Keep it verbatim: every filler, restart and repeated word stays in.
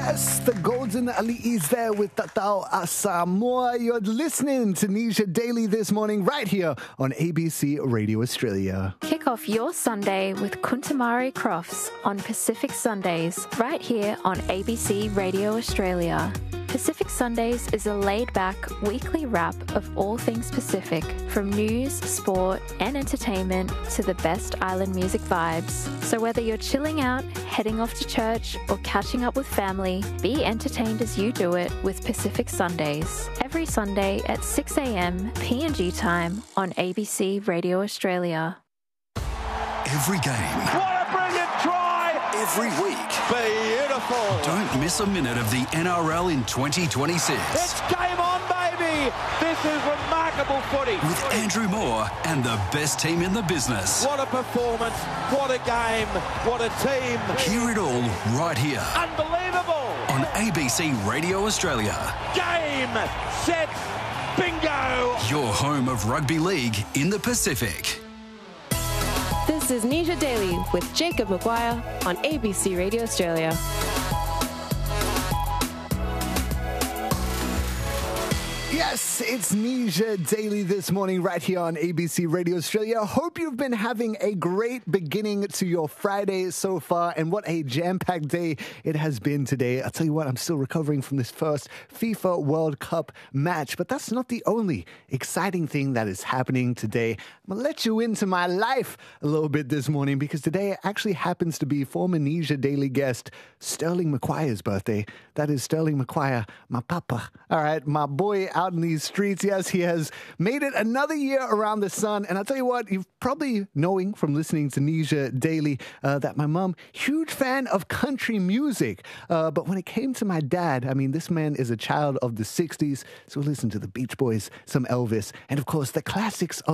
Yes, the Golden Ali'is there with Tatao Asamoah. You're listening to Nisha Daily this morning right here on A B C Radio Australia. Kick off your Sunday with Kuntamari Crofts on Pacific Sundays right here on A B C Radio Australia. Pacific Sundays is a laid-back weekly wrap of all things Pacific, from news, sport and entertainment to the best island music vibes. So whether you're chilling out, heading off to church or catching up with family, be entertained as you do it with Pacific Sundays. Every Sunday at six a.m. P N G time on A B C Radio Australia. Every game. What a brilliant try! Every week. Beautiful! Don't miss a minute of the N R L in twenty twenty-six. It's game on, baby! This is remarkable footy. With Andrew Moore and the best team in the business. What a performance, what a game, what a team. Hear it all right here. Unbelievable! On A B C Radio Australia. Game, set, bingo! Your home of rugby league in the Pacific. This is Nisha Daily with Jacob Maguire on A B C Radio Australia. Yes, it's Nisha Daily this morning right here on A B C Radio Australia. Hope you've been having a great beginning to your Friday so far, and what a jam-packed day it has been today. I'll tell you what, I'm still recovering from this first FIFA World Cup match, but that's not the only exciting thing that is happening today. I'm going to let you into my life a little bit this morning, because today actually happens to be former Nisha Daily guest Sterling McQuire's birthday. That is Sterling McQuire, my papa. All right, my boy out in these streets. Yes, he has made it another year around the sun. And I'll tell you what, you've probably knowing from listening to Nisha Daily uh, that my mom, huge fan of country music. Uh, but when it came to my dad, I mean, this man is a child of the sixties. So listen to the Beach Boys, some Elvis, and of course the classics of